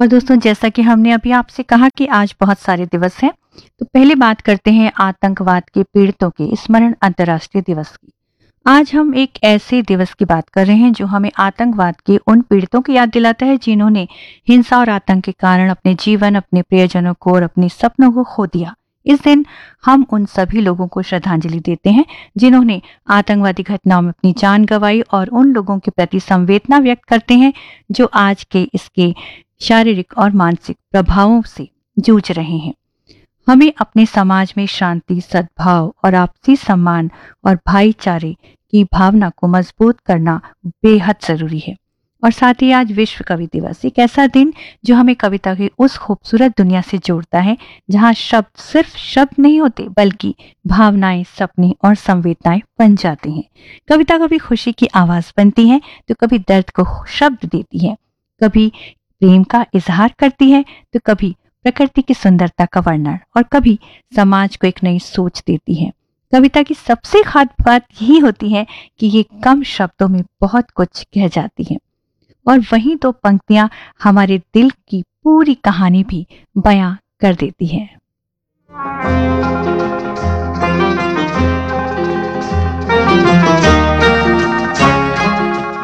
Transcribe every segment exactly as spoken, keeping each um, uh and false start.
और दोस्तों, जैसा कि हमने अभी आपसे कहा कि आज बहुत सारे दिवस हैं, तो पहले बात करते हैं आतंकवाद के पीड़ितों के स्मरण अंतर्राष्ट्रीय दिवस की। आज हम एक ऐसे दिवस की बात कर रहे हैं जो हमें आतंकवाद के उन पीड़ितों की याद दिलाता है जिन्होंने हिंसा और आतंक के कारण अपने जीवन, अपने प्रियजनों को और अपने सपनों को खो दिया। इस दिन हम उन सभी लोगों को श्रद्धांजलि देते हैं जिन्होंने आतंकवादी घटनाओं में अपनी जान गंवाई, और उन लोगों के प्रति संवेदना व्यक्त करते हैं जो आज के इसके शारीरिक और मानसिक प्रभावों से जूझ रहे हैं। हमें अपने समाज में शांति, सद्भाव और आपसी सम्मान और भाईचारे की भावना को मजबूत करना बेहद जरूरी है। और साथ ही आज विश्व कवि दिवस, एक ऐसा दिन जो हमें कविता की उस खूबसूरत दुनिया से जोड़ता है जहां शब्द सिर्फ शब्द नहीं होते बल्कि भावनाएं, सपने और संवेदनाएं बन जाती हैं। कविता कभी खुशी की आवाज बनती है तो कभी दर्द को शब्द देती है, कभी प्रेम का इजहार करती है तो कभी प्रकृति की सुंदरता का वर्णन, और कभी समाज को एक नई सोच देती है। कविता की सबसे खास बात यही होती है कि ये कम शब्दों में बहुत कुछ कह जाती है, और वहीं तो पंक्तियां हमारे दिल की पूरी कहानी भी बयां कर देती है।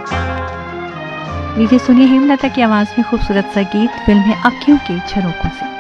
लीजिए सुनिए हेमलता की आवाज में खूबसूरत सा गीत फिल्म है आँखों के झरोकों से।